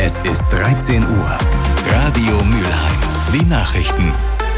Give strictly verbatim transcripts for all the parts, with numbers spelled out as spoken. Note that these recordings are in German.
Es ist dreizehn Uhr. Radio Mülheim. Die Nachrichten.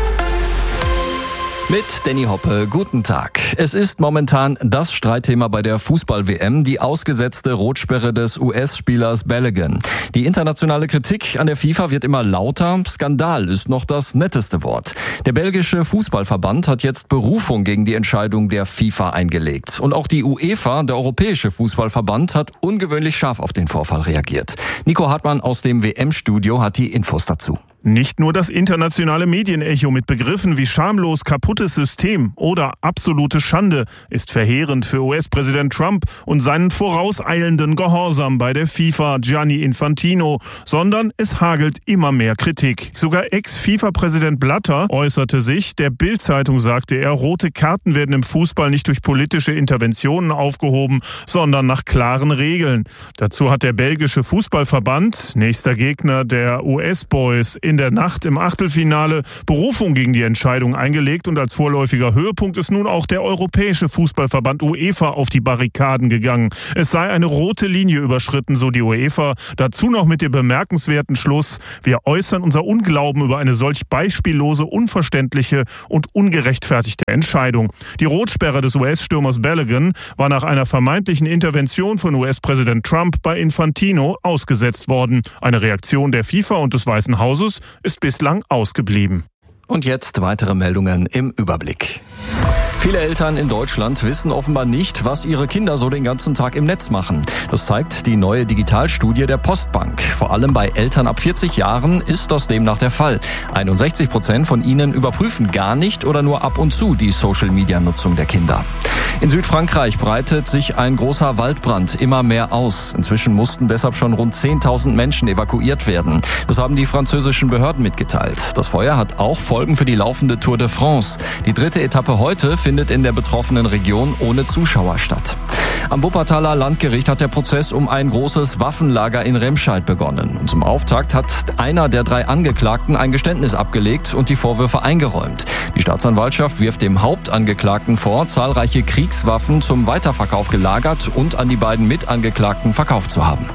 Mit Danny Hoppe, guten Tag. Es ist momentan das Streitthema bei der Fußball-W M, die ausgesetzte Rotsperre des U S-Spielers Balogun. Die internationale Kritik an der FIFA wird immer lauter. Skandal ist noch das netteste Wort. Der belgische Fußballverband hat jetzt Berufung gegen die Entscheidung der FIFA eingelegt. Und auch die UEFA, der Europäische Fußballverband, hat ungewöhnlich scharf auf den Vorfall reagiert. Nico Hartmann aus dem W M-Studio hat die Infos dazu. Nicht nur das internationale Medienecho mit Begriffen wie schamlos kaputtes System oder absolute Schande ist verheerend für U S-Präsident Trump und seinen vorauseilenden Gehorsam bei der FIFA Gianni Infantino, sondern es hagelt immer mehr Kritik. Sogar Ex-FIFA-Präsident Blatter äußerte sich, der Bild-Zeitung sagte er, rote Karten werden im Fußball nicht durch politische Interventionen aufgehoben, sondern nach klaren Regeln. Dazu hat der belgische Fußballverband, nächster Gegner der U S-Boys, in der Nacht im Achtelfinale Berufung gegen die Entscheidung eingelegt und als vorläufiger Höhepunkt ist nun auch der Europäische Fußballverband UEFA auf die Barrikaden gegangen. Es sei eine rote Linie überschritten, so die UEFA. Dazu noch mit dem bemerkenswerten Schluss: Wir äußern unser Unglauben über eine solch beispiellose, unverständliche und ungerechtfertigte Entscheidung. Die Rotsperre des U S-Stürmers Balogun war nach einer vermeintlichen Intervention von U S-Präsident Trump bei Infantino ausgesetzt worden. Eine Reaktion der FIFA und des Weißen Hauses ist bislang ausgeblieben. Und jetzt weitere Meldungen im Überblick. Viele Eltern in Deutschland wissen offenbar nicht, was ihre Kinder so den ganzen Tag im Netz machen. Das zeigt die neue Digitalstudie der Postbank. Vor allem bei Eltern ab vierzig Jahren ist das demnach der Fall. einundsechzig Prozent von ihnen überprüfen gar nicht oder nur ab und zu die Social-Media-Nutzung der Kinder. In Südfrankreich breitet sich ein großer Waldbrand immer mehr aus. Inzwischen mussten deshalb schon rund zehntausend Menschen evakuiert werden. Das haben die französischen Behörden mitgeteilt. Das Feuer hat auch Folgen für die laufende Tour de France. Die dritte Etappe heute findet in der betroffenen Region ohne Zuschauer statt. Am Wuppertaler Landgericht hat der Prozess um ein großes Waffenlager in Remscheid begonnen. Und zum Auftakt hat einer der drei Angeklagten ein Geständnis abgelegt und die Vorwürfe eingeräumt. Die Staatsanwaltschaft wirft dem Hauptangeklagten vor, zahlreiche Kriegswaffen zum Weiterverkauf gelagert und an die beiden Mitangeklagten verkauft zu haben.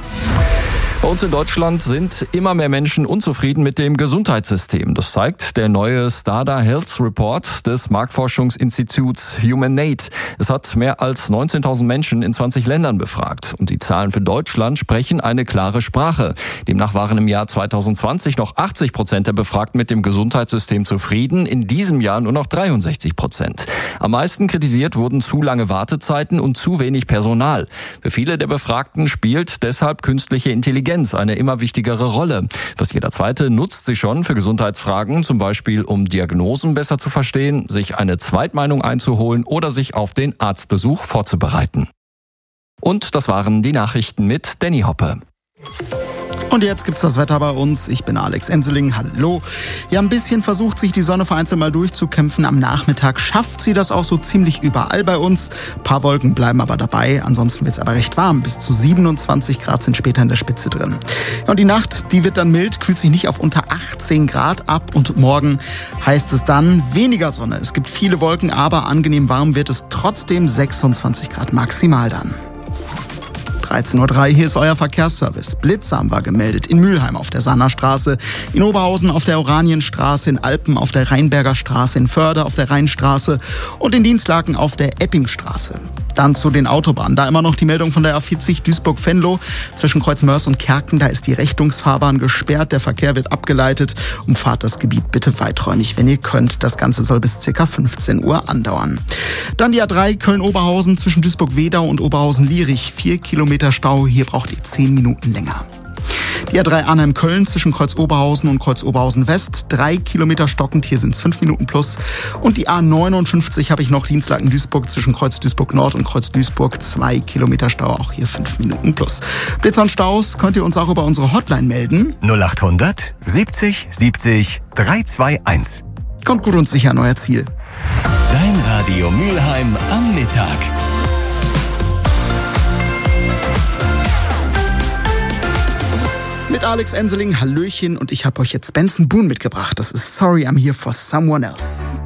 Bei uns in Deutschland sind immer mehr Menschen unzufrieden mit dem Gesundheitssystem. Das zeigt der neue Stada Health Report des Marktforschungsinstituts HumanAid. Es hat mehr als neunzehntausend Menschen in zwanzig Ländern befragt. Und die Zahlen für Deutschland sprechen eine klare Sprache. Demnach waren im Jahr zweitausendzwanzig noch achtzig Prozent der Befragten mit dem Gesundheitssystem zufrieden. In diesem Jahr nur noch dreiundsechzig Prozent. Am meisten kritisiert wurden zu lange Wartezeiten und zu wenig Personal. Für viele der Befragten spielt deshalb künstliche Intelligenz eine immer wichtigere Rolle. Fast jeder Zweite nutzt sie schon für Gesundheitsfragen, zum Beispiel um Diagnosen besser zu verstehen, sich eine Zweitmeinung einzuholen oder sich auf den Arztbesuch vorzubereiten. Und das waren die Nachrichten mit Danny Hoppe. Und jetzt gibt's das Wetter bei uns. Ich bin Alex Enseling. Hallo. Ja, ein bisschen versucht sich die Sonne vereinzelt mal durchzukämpfen. Am Nachmittag schafft sie das auch so ziemlich überall bei uns. Ein paar Wolken bleiben aber dabei. Ansonsten wird's aber recht warm. Bis zu siebenundzwanzig Grad sind später in der Spitze drin. Ja, und die Nacht, die wird dann mild, kühlt sich nicht auf unter achtzehn Grad ab. Und morgen heißt es dann weniger Sonne. Es gibt viele Wolken, aber angenehm warm wird es trotzdem. sechsundzwanzig Grad maximal dann. dreizehn Uhr drei, hier ist euer Verkehrsservice. Blitzsamen war gemeldet in Mülheim auf der Sannerstraße, in Oberhausen auf der Oranienstraße, in Alpen auf der Rheinberger Straße, in Förde auf der Rheinstraße und in Dienstlaken auf der Eppingstraße. Dann zu den Autobahnen. Da immer noch die Meldung von der A vierzig Duisburg-Venlo. Zwischen Kreuzmörs und Kerken, da ist die Richtungsfahrbahn gesperrt. Der Verkehr wird abgeleitet. Umfahrt das Gebiet bitte weiträumig, wenn ihr könnt. Das Ganze soll bis ca. fünfzehn Uhr andauern. Dann die A drei Köln-Oberhausen zwischen Duisburg-Wedau und Oberhausen-Lierich. Vier Kilometer Stau. Hier braucht ihr zehn Minuten länger. Die A drei Arnhem-Köln zwischen Kreuz-Oberhausen und Kreuz-Oberhausen-West. Drei Kilometer stockend, hier sind es fünf Minuten plus. Und die A neunundfünfzig habe ich noch Dienstlaken-Duisburg zwischen Kreuz-Duisburg-Nord und Kreuz-Duisburg. Zwei Kilometer Stau, auch hier fünf Minuten plus. Blitzer und Staus könnt ihr uns auch über unsere Hotline melden. null achthundert siebzig siebzig dreihunderteinundzwanzig. Kommt gut und sicher an euer Ziel. Dein Radio Mülheim am Mittag. Mit Alex Enseling, Hallöchen, und ich habe euch jetzt Benson Boone mitgebracht. Das ist Sorry I'm Here for Someone Else.